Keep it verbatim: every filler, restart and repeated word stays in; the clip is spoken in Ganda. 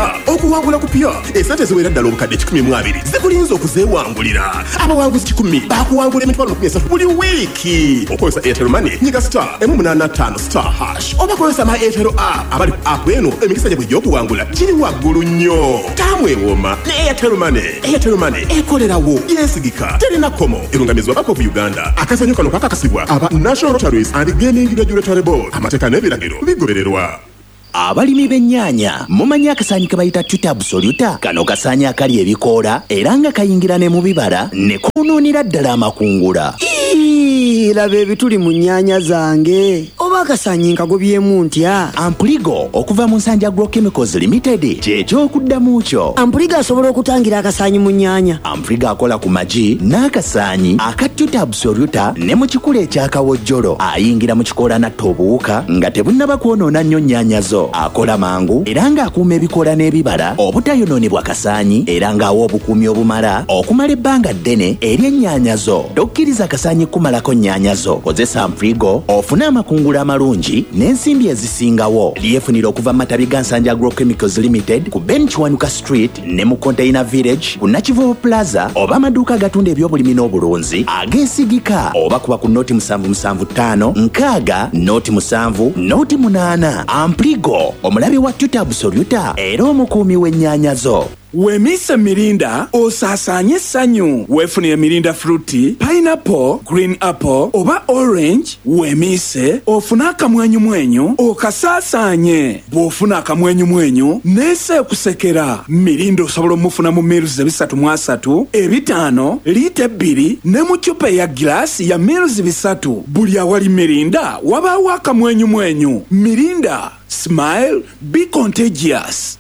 era okuwangula kupya esente ziwera ddala obukadde kikumi mu abiri zikulinza okuzeewangulira. Abawanguzi kikumi bakuwangula emitwalo makumi esatu buli wiiki. Okozesa Airtel Money nyiga star emu munaana ttaano star hash oba kozesa ma Airtel app abali ku app eno emikisa gyabwe gy'okuwangula giri waggulu nnyo. Tamwewoma ne Airtel Money. Airtel Money ekolerawo yeesigika terina komo erungamizibwa Bank of Uganda. Akazanyo kano kakakasibwa aba National Lotteries and Gaming Regulatory Board. Amateeka n'ebiragiro bigobererwa. Abalimi b'ennyaanya mumanyi akasaanyi ke bayita tuta absoluta? Kano kasaanyi akali ebikoola era nga kayingira ne mu bibala ne koonoonera ddala amakungula. Laba ebituli mu nnyaanya zange oba akasaanyi nkagobyemu ntya? Ampligo okuva mu Nsanja Agrochemicals Limited ky'ekyokuddamu kyo. Ampligo asobola okutangira akasaanyi mu nnyaanya. Ampligo akola ku magi n'akasaanyi aka tuta absoluta ne mu kikula ekyakawojjolo. Ayingira mu kikoola n'atta obuwuka nga tebunnaba kwonoona nnyo nnyaanya zo. Akola mangu era ng'akuuma ebikoola n'ebibala obutayonoonebwa kasaanyi era ng'awa obukuumi obumala okumala ebbanga ddene eri ennyaanya zo. Tokkiriza kasaanyi kumalako nnyaanya zo. Kozesa Ampligo ofune amakungula amalungi n'ensimbi ezisingawo. Lyefunira okuva mu matabi ga Nsanja Agrochemicals Limited ku Ben Kiwanuka Street ne mu Container Village ku Nakivubo Plaza oba amaduuka agatunda ebyobulimi n'obulunzi ageesigika oba kuba ku nooti musanvu musanvu ttaano nkaaga nooti musanvu nooti munaana. Ampligo omulabi wa tuta absoluta era omukuumi w'ennyaanya zo. Wemise Mirinda osaasaanye essanyu. Weefunire Mirinda Fruity, Pineapple, Green Apple oba Orange. Wemise ofuna akamwenyumwenyu okasaasaanye. Bw'ofuna akamwenyumwenyu neese kusekera. Mirinda osobola omufuna mu miruzi bisatu mu asatu, ebitaano, liita ebbiri ne mu ccupa ya giraasi ya miruzi bisatu. Buli awali Mirinda wabaawo akamwenyumwenyu. Mirinda, smile, be contagious.